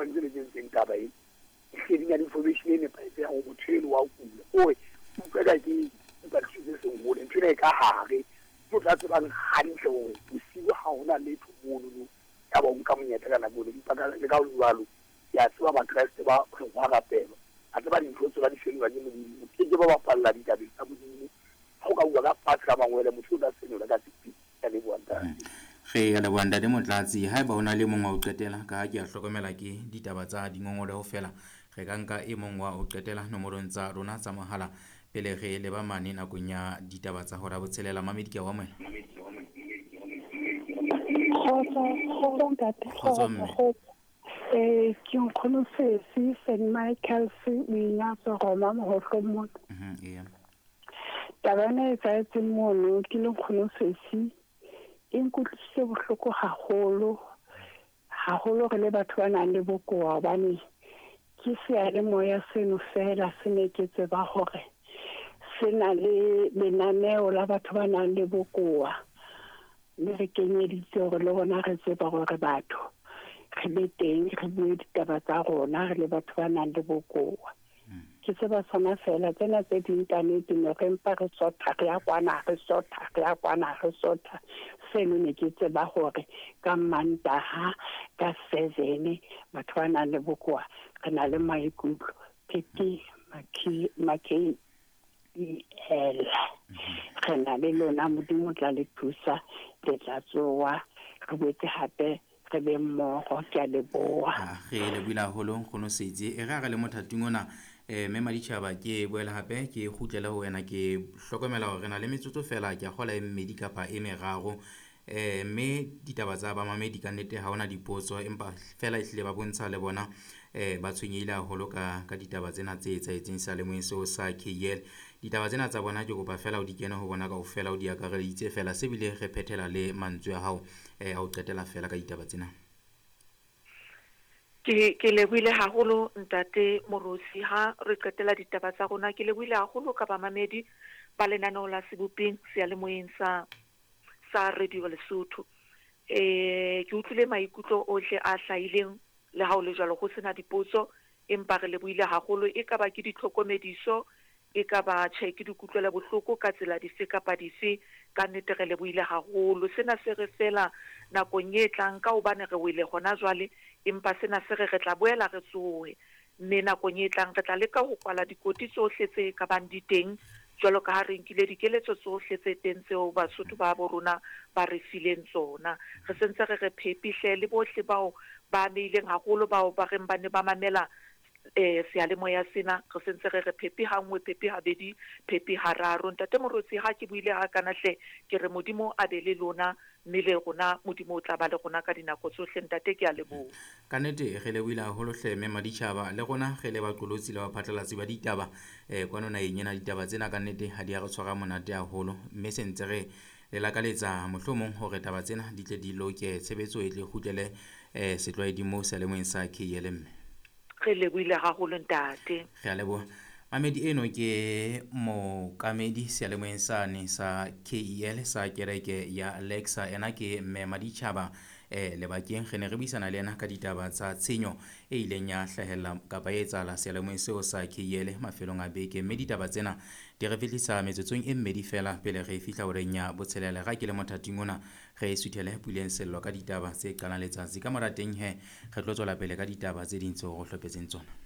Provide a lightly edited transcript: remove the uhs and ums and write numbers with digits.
ntse le jentseng taba e sharing ya information e nepahetse ya ho motho eno wa kula oe utlwa ka ke ba tsitse seng hole ntho e ka hare mo tla tsebang hantle hore bosiu ha hona letho mono ya ba nka monyetla kana bona ipaka le ka jwalo ya tseba ba Kriste ba go rapela a tseba dintho tse ba di shenwa ke modimo ke ba ba palla di tabeng tsa modimo ho ka bua ka patla mangwele motho o tla senyola ka tipi ya le buanta ge ya le buanda de motlatsi ha ba ona le mongwe wa o qetela ka ha ke a hlokomela ke ditaba tsa dingongole ho fela ge ka nka e mongwe wa o qetela nomorong tsa rona tsa mohala pele ge le ba mane nakong ya ditaba tsa hora botshelela mamedi ke wa moena ke nkgono sesi St Michael Minyaso Roma mohohlomong tabana e tsaetse mono ke le nkgono sesi e nkutlwisitse bohloko haholo re le batho ba nang le bokoa hobane ke seyalemoya seno fela se ne ke tseba hore se na le lenaneo la batho ba nang le bokoa mme re kenyeditse hore le rona re tseba gore batho re be teng re bue ditaba tsa rona re le batho ba nang le bokoa ke tseba sona fela tsena tse di inthanete ne re mpa re sotha re ya kwana re sotha seno ne ke tseba gore ka Mantaha ka 7 batho ba nang le bokoa re na le maikutlo ke maki re na le lona modimo tla le thusa le tla tsoa re betse hape re be mmogo ke a leboa ge le buila holo nkgono setse e ga le mothating ona mme Maditjhaba ke boela hape ke khutlele ho wena ke hlokomela hore re na le metsotso fela ke a gola e mmedi kapa e meraro mme ditaba tsa bamamedi ka nnete ha ona dipotso empa fela ehlile ba bontsha le bona ba tshwenyehile haholo ka ditaba tsena tse etsaetseng sa lemoeng seo sa KL ditaba tsena tsa bona ke kopa fela o di kene ho bona kaofela o di akareditse fela se bile re phethela le mantswe a hao a o qetela fela ka ditaba tsena ke lebohile haholo ntate Morosi ha re qetela ditaba tsa rona ke lebohile haholo ka bamamedi ba lenaneo la sebopeng seyalemoyeng sa Radio Lesotho ke utlwile maikutlo ohle a hlaileng le ha o le jwalo go sena dipotso empa re lebohile haholo e ka ba ke ditlhokomediso e ka ba ke dikutlwela bohloko ka tsela dife kapa dife ka nnete re lebohile haholo sena se re fela nakong e tlang ka hobane re wele gona jwale empa sena se re tla boela re tsohe mme nakong e tlang re tla leka ho kwala dikoti tsohle tse ka bang di teng jwalo ka ha re nkile dikeletso tsohle tse teng tseo Basotho ba bo rona ba re fileng tsona re sentse re phepihle le bohle bao ba meileng haholo bao ba reng ba ne ba mamela seyalemoya sena re sentse re phephi ha nngwe phephi habedi phephi hararo ntate Morotsi ha ke buile ha kana hle ke re modimo a be le lona mme le rona modimo o tla ba le rona ka dinako tsohle ntate ke a leboha ka nnete ge le buile haholo hle mme Maditjhaba le rona ge le baqolotsi le baphatlalatsi ba ditaba kwanona enyena ditaba tsena ka nnete ha di a re tshwara monate haholo mme se ntse re le lakaletsa mohlomong hore taba tsena di tle di loke tshebetso e tle khutlele setlwaedi mo selemoeng sa KLM re lebohile haholo ntate ge a leboha mamedi eno ke mookamedi seyalemoyeng sane sa KEL sa kereke ya Alexa ena ke mme Maditjhaba lebakeng ge ne re buisana le ena ka ditaba tsa tshenyo e ileng ya hlahella kapa e etsahala seyalemoyeng seo sa KEL mafelong a beke mme ditaba tsena di re fihlisa metsotsong e mmedi fela pele re fihla horeng ya botshelela ga ke le mothating ona ge e suthele puleng sello ka ditaba tse qalang letsatsi ka morateng he re tlo tswela pele ka ditaba tse ding tseo go hlopetseng tsona